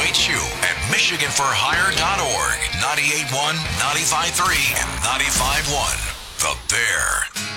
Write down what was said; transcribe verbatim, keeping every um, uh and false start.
awaits you at michigan for hire dot org, ninety-eight point one, ninety-five point three, and ninety-five point one. The Bear.